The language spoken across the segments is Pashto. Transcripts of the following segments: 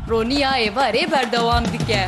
رونیا ایواره بردوام دکه.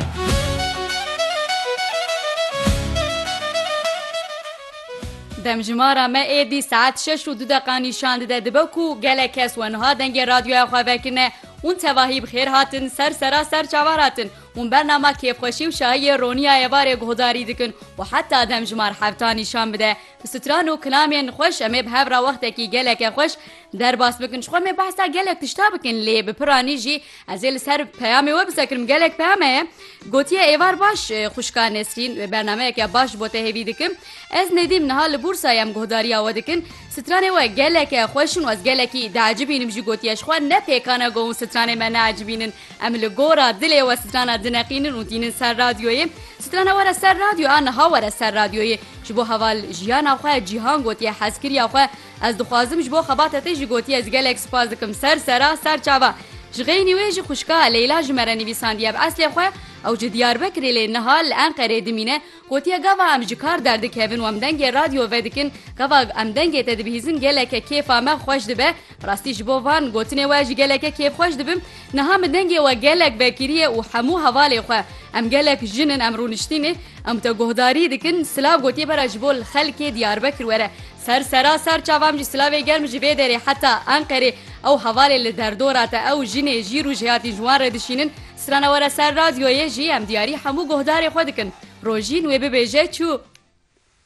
دمجمارا ما ایدی ساعت 6 و 2 دقیقه نشان داده دبکو گله کس ونها دنگ رادیو خواه کنه اون تواهی بخیر هاتن سر چوار هاتن اون برنامه کیف خوشی و شاهی رونیا ایواره گهداری دکن و حتی دمجمار حبتا نشان بده بستران و کلامین خوش امی به هفرا وقت کی گله که خوش در باس بکن شخوا می بحثا گله تشتا بکن لی بپرانی جی از ایل سر پیامی و بسکرم گله پیامه گوتیه ایوار باش خوشکار نسرین برنامه که باش بوته هیوی دکم از ندیم نهال بورسایم گهداری آوا دکن سترانه و گله که خوشون و از گله کی دعجبینم جی گوتیه شخوا نپیکانه گون سترانه من عجبینن امل گورا دلی و سترانه دنقینن و دینن سر رادیوی سترانه ور سر رادیو آن ها ور سر رادیوی جبو حوال جیان آخواه جیهان گوتیه حسکری آخواه از دخوازم جبو خباتته جی گوتیه از گله اکسپاز دکم سر چاوا جغینی ویجی خوشکا لیلا جمرانی ویساندیه اصلی خواه او جی دیاربکر لی نهال انقره دمینه گوتیه گاوا ام جکار درده کهون و امدنگ رادیو ودکن گاوا امدنگ تدبیزن گله که کیف آمه خوش دبه راستی جبو وان گوتنه واجی گله که کیف خوش دبم نها مدنگ و گله بکریه و همو حوالی خواه ام گله جنن امرونشتینه ام تا گهداری دکن سلاو گوتیه برا جبول خلک دیاربکر وره سر چاوام جی سلاوی گرم جی بدری حتی انقره او حوالی لدردورات او جنه جیرو جهاتی جوان ردشینن سرانه ور سر رادیوی جی ام دیاری همو گهداری خود کن روژین و ببیجه چو